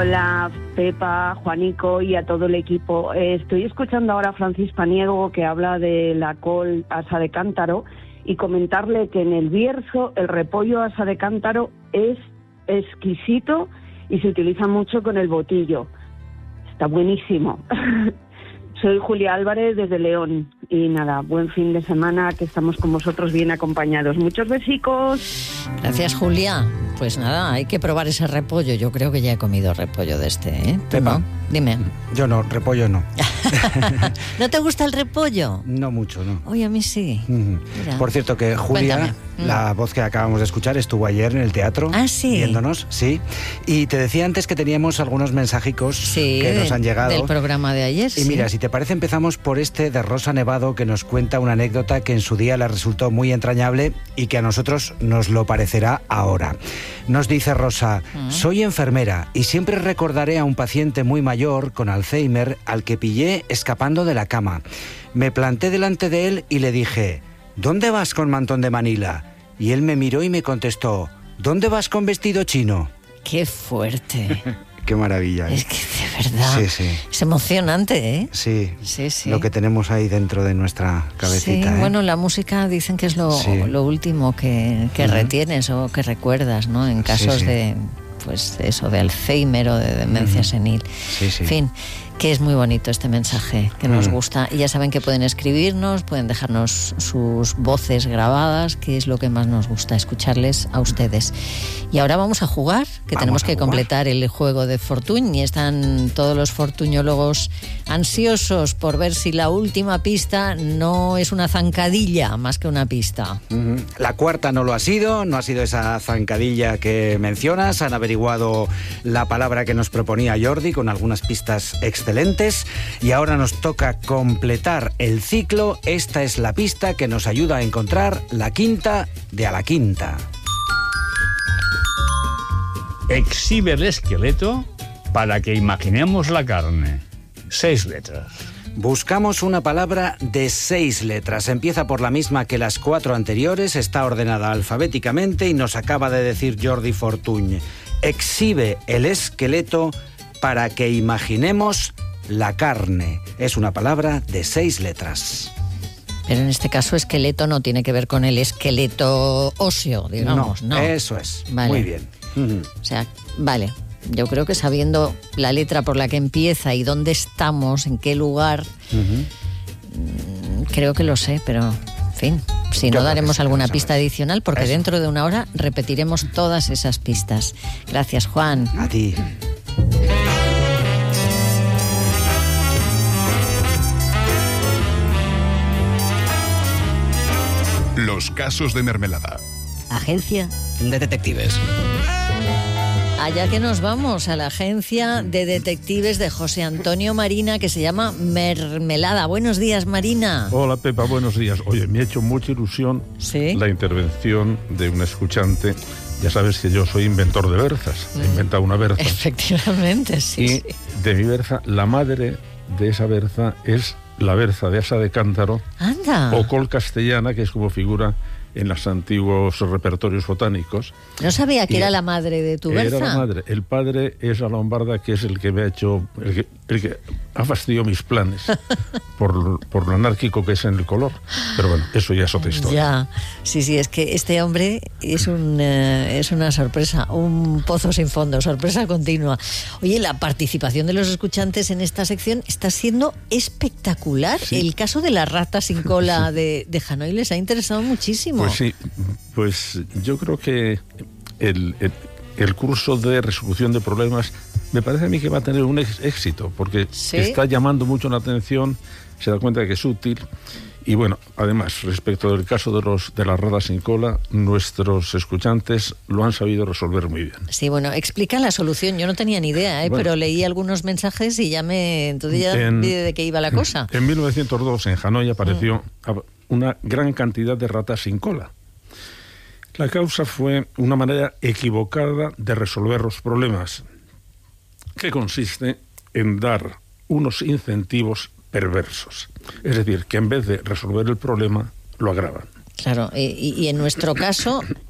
Hola, Pepa, Juanico y a todo el equipo. Estoy escuchando ahora a Francis Paniego, que habla de la col asa de cántaro, y comentarle que en el Bierzo el repollo asa de cántaro es exquisito y se utiliza mucho con el botillo. Está buenísimo. Soy Julia Álvarez desde León y nada, buen fin de semana, que estamos con vosotros bien acompañados. Muchos besicos. Gracias, Julia. Pues nada, hay que probar ese repollo. Yo creo que ya he comido repollo de este, ¿eh? Pepa, ¿No? Dime. Yo no, repollo no. ¿No te gusta el repollo? No mucho, no. Oye, a mí sí. Mira. Por cierto que Julia, la voz que acabamos de escuchar, estuvo ayer en el teatro. Ah, sí. Viéndonos, sí. Y te decía antes que teníamos algunos mensajicos que nos han llegado. Del programa de ayer, Y mira, si te parece, empezamos por este de Rosa Nevado, que nos cuenta una anécdota que en su día le resultó muy entrañable y que a nosotros nos lo parecerá ahora. Nos dice Rosa: soy enfermera y siempre recordaré a un paciente muy mayor con Alzheimer al que pillé escapando de la cama. Me planté delante de él y le dije: ¿dónde vas con mantón de Manila? Y él me miró y me contestó: ¿dónde vas con vestido chino? ¡Qué fuerte! Qué maravilla, ¿eh? Es que de verdad, sí. Es emocionante, ¿eh? Sí, sí. Lo que tenemos ahí dentro de nuestra cabecita. Sí, ¿eh? Bueno, la música dicen que es lo último que retienes o que recuerdas, ¿no? En casos de, pues eso, de Alzheimer o de demencia senil. Sí. En fin, que es muy bonito este mensaje, que nos gusta. Y ya saben que pueden escribirnos, pueden dejarnos sus voces grabadas, que es lo que más nos gusta, escucharles a ustedes. Y ahora vamos a jugar, que tenemos que completar el juego de Fortuny, y están todos los fortuñólogos ansiosos por ver si la última pista no es una zancadilla más que una pista. La cuarta no lo ha sido, no ha sido esa zancadilla que mencionas. Han averiguado la palabra que nos proponía Jordi con algunas pistas excelentes, y ahora nos toca completar el ciclo. Esta es la pista que nos ayuda a encontrar la quinta de a la quinta. Exhibe el esqueleto para que imaginemos la carne. 6 letras. Buscamos una palabra de 6 letras. Empieza por la misma que las 4 anteriores, está ordenada alfabéticamente y nos acaba de decir Jordi Fortuny: exhibe el esqueleto para que imaginemos la carne. Es una palabra de 6 letras. Pero en este caso esqueleto no tiene que ver con el esqueleto óseo, digamos, ¿no? Eso es. Vale. Muy bien. O sea, vale. Yo creo que sabiendo la letra por la que empieza y dónde estamos, en qué lugar, creo que lo sé, pero en fin, si no daremos alguna pista adicional, porque dentro de una hora repetiremos todas esas pistas. Gracias, Juan. A ti. Los casos de Mermelada. Agencia de Detectives. Allá que nos vamos, a la agencia de detectives de José Antonio Marina, que se llama Mermelada. Buenos días, Marina. Hola, Pepa, buenos días. Oye, me ha hecho mucha ilusión la intervención de un escuchante. Ya sabes que yo soy inventor de berzas. He inventado una berza. Efectivamente, sí. Y de mi berza, la madre de esa berza es la berza de asa de cántaro. ¡Anda! O col castellana, que es como figura en los antiguos repertorios botánicos. No sabía que era la madre de tu berza. Era la madre. El padre es la lombarda, que es el que me ha hecho, el que ha fastidiado mis planes por lo anárquico que es en el color. Pero bueno, eso ya es otra historia. Ya, sí, es que este hombre es una sorpresa, un pozo sin fondo, sorpresa continua. Oye, la participación de los escuchantes en esta sección está siendo espectacular. Sí. El caso de la rata sin cola de Hanoi les ha interesado muchísimo. Pues sí, pues yo creo que el curso de resolución de problemas me parece a mí que va a tener un éxito, porque está llamando mucho la atención, se da cuenta de que es útil. Y bueno, además, respecto del caso de las ratas sin cola, nuestros escuchantes lo han sabido resolver muy bien. Sí, bueno, explica la solución. Yo no tenía ni idea, pero leí algunos mensajes y entonces ya vi de qué iba la cosa. En 1902, en Hanoi, apareció una gran cantidad de ratas sin cola. La causa fue una manera equivocada de resolver los problemas, que consiste en dar unos incentivos perversos. Es decir, que en vez de resolver el problema, lo agravan. Claro, y en nuestro caso,